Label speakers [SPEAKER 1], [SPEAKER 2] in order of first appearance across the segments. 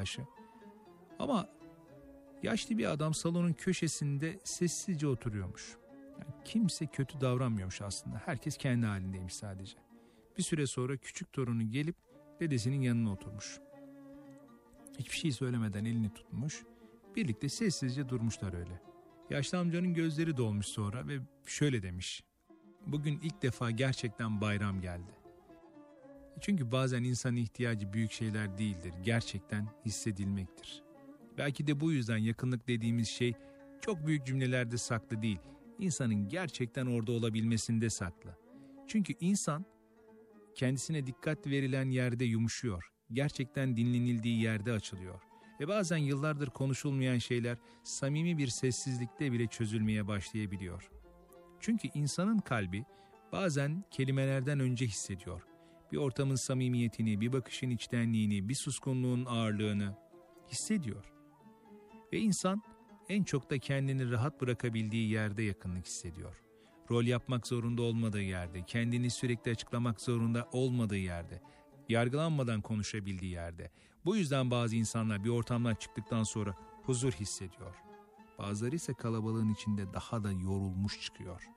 [SPEAKER 1] telaşı. Ama yaşlı bir adam salonun köşesinde sessizce oturuyormuş. Yani kimse kötü davranmıyormuş aslında. Herkes kendi halindeymiş sadece. Bir süre sonra küçük torunu gelip dedesinin yanına oturmuş. Hiçbir şey söylemeden elini tutmuş. Birlikte sessizce durmuşlar öyle. Yaşlı amcanın gözleri dolmuş sonra ve şöyle demiş. Bugün ilk defa gerçekten bayram geldi. Çünkü bazen insanın ihtiyacı büyük şeyler değildir. Gerçekten hissedilmektir. Belki de bu yüzden yakınlık dediğimiz şey çok büyük cümlelerde saklı değil. İnsanın gerçekten orada olabilmesinde saklı. Çünkü insan kendisine dikkat verilen yerde yumuşuyor. Gerçekten dinlenildiği yerde açılıyor. Ve bazen yıllardır konuşulmayan şeyler samimi bir sessizlikte bile çözülmeye başlayabiliyor. Çünkü insanın kalbi bazen kelimelerden önce hissediyor. Bir ortamın samimiyetini, bir bakışın içtenliğini, bir suskunluğun ağırlığını hissediyor. Ve insan en çok da kendini rahat bırakabildiği yerde yakınlık hissediyor. Rol yapmak zorunda olmadığı yerde, kendini sürekli açıklamak zorunda olmadığı yerde, yargılanmadan konuşabildiği yerde. Bu yüzden bazı insanlar bir ortamdan çıktıktan sonra huzur hissediyor. Bazıları ise kalabalığın içinde daha da yorulmuş çıkıyor.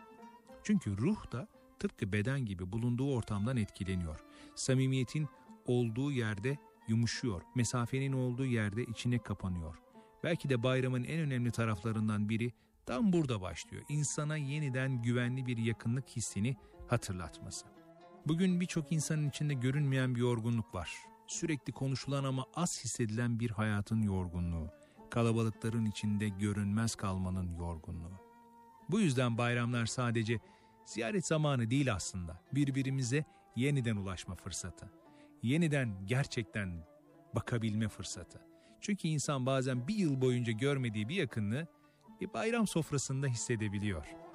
[SPEAKER 1] Çünkü ruh da tıpkı beden gibi bulunduğu ortamdan etkileniyor. Samimiyetin olduğu yerde yumuşuyor, mesafenin olduğu yerde içine kapanıyor. Belki de bayramın en önemli taraflarından biri tam burada başlıyor. İnsana yeniden güvenli bir yakınlık hissini hatırlatması. Bugün birçok insanın içinde görünmeyen bir yorgunluk var. Sürekli konuşulan ama az hissedilen bir hayatın yorgunluğu. Kalabalıkların içinde görünmez kalmanın yorgunluğu. Bu yüzden bayramlar sadece ziyaret zamanı değil aslında. Birbirimize yeniden ulaşma fırsatı. Yeniden gerçekten bakabilme fırsatı. Çünkü insan bazen bir yıl boyunca görmediği bir yakınlığı bir bayram sofrasında hissedebiliyor.